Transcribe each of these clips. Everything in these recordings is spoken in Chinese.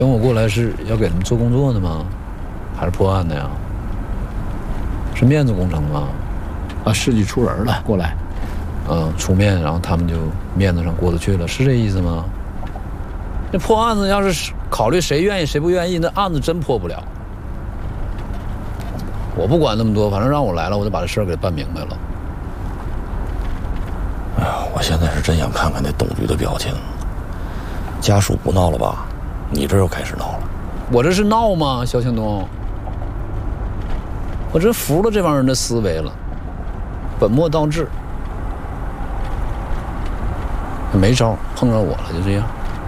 等我过来是要给他们做工作的吗？还是破案的呀？是面子工程吗？啊，事迹出人了，过来，出面，然后他们就面子上过得去了，是这意思吗？这破案子要是考虑谁愿意谁不愿意，那案子真破不了。我不管那么多，反正让我来了，我就把这事儿给办明白了。 哎呀，我现在是真想看看那董局的表情。家属不闹了吧？你这又开始闹了。 我这是闹吗，肖庆东？我真服了这帮人的思维了，本末倒置。没招，碰着我了，就这样。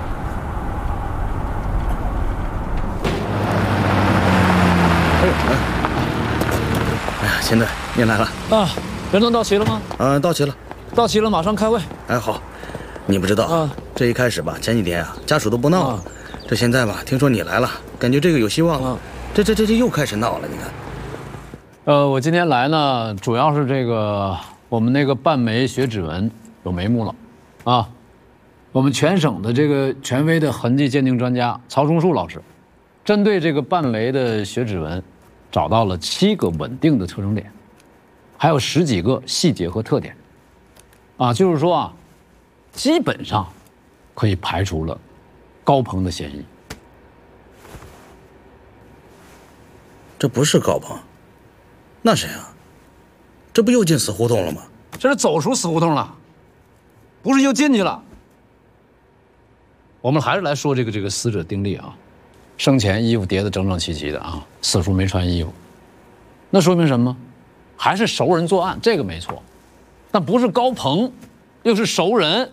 哎呀，现在您来了啊？人都到齐了吗？ 到齐了。 到齐了，马上开会。 哎，好。你不知道啊，这一开始吧，前几天啊，家属都不闹，这现在吧，听说你来了，感觉这个有希望了。这又开始闹了，你看。 我今天来呢，主要是这个我们那个半枚血指纹有眉目了，啊，我们全省的这个权威的痕迹鉴定专家曹松树老师，针对这个半枚的血指纹，找到了7个稳定的特征点，还有10几个细节和特点，啊，就是说啊，基本上可以排除了高鹏的嫌疑。 这不是高鹏。那谁啊？这不又进死胡同了吗？ 这是走出死胡同了，不是又进去了。我们还是来说这个死者丁力啊，生前衣服叠得整整齐齐的啊，死处没穿衣服，那说明什么？还是熟人作案，这个没错，但不是高鹏，又是熟人，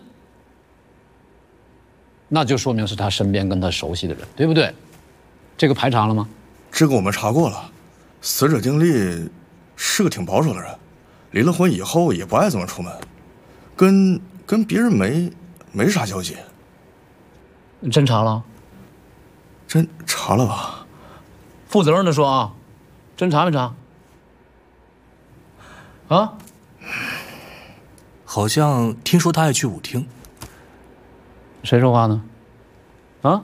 那就说明是他身边跟他熟悉的人，对不对？这个排查了吗？ 这个我们查过了，死者丁力是个挺保守的人，离了婚以后也不爱怎么出门，跟别人没啥交集。 真查了？ 真查了吧？ 负责任的说啊，真查没查？啊？ 好像听说他爱去舞厅。 谁说话呢？啊？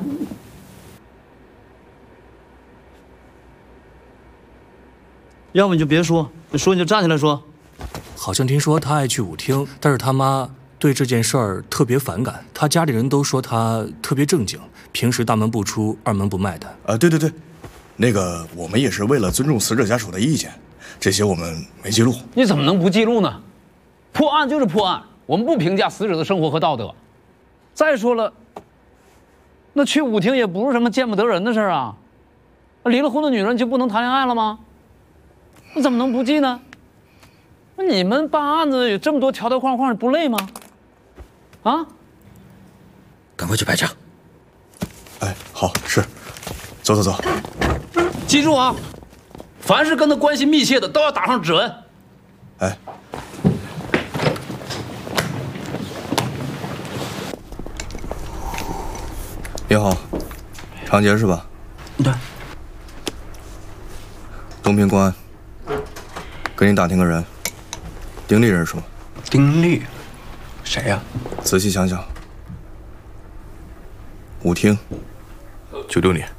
要不你就别说，你说你就站起来说。 好像听说他爱去舞厅，但是他妈对这件事儿特别反感，他家里人都说他特别正经，平时大门不出二门不迈的。 对，那个我们也是为了尊重死者家属的意见，这些我们没记录。 你怎么能不记录呢？破案就是破案，我们不评价死者的生活和道德。再说了，那去舞厅也不是什么见不得人的事儿啊。离了婚的女人就不能谈恋爱了吗？那怎么能不记呢？那你们办案子有这么多条条框框，不累吗？啊？ 赶快去排查。 哎，好，是，走。 记住啊，凡是跟他关系密切的都要打上指纹。 哎。你好，长杰是吧？ 对。 东平公安，给你打听个人，丁力认识吗？ 丁力，谁呀？ 仔细想想，舞厅，96年。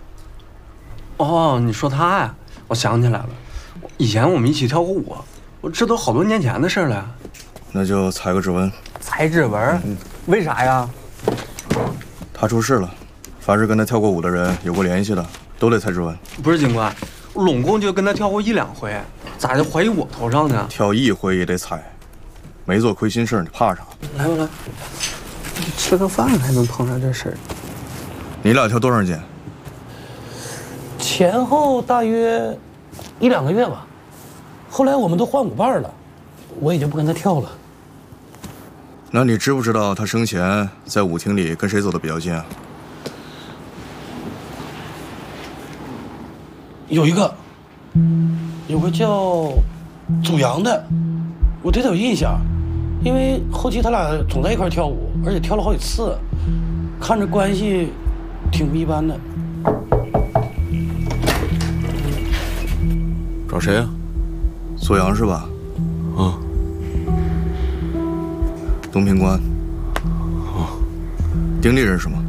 哦，你说他呀？我想起来了，以前我们一起跳过舞，这都好多年前的事了。 那就采个指纹。 采指纹？为啥呀？ 他出事了，凡是跟他跳过舞的人有过联系的，都得采指纹。 不是警官，我拢共就跟他跳过1、2回，咋就怀疑我头上呢？ 跳1回也得采，没做亏心事，你怕啥？ 来，吃个饭还能碰上这事儿？ 你俩跳多长时间？ 前后大约1、2个月吧。后来我们都换舞伴了，我也就不跟他跳了。 那你知不知道他生前在舞厅里跟谁走的比较近啊？ 有个叫祖阳的，我对他有印象，因为后期他俩总在一块跳舞，而且跳了好几次，看着关系挺不一般的。 找谁啊？祖阳是吧？东平公安。丁力认识吗？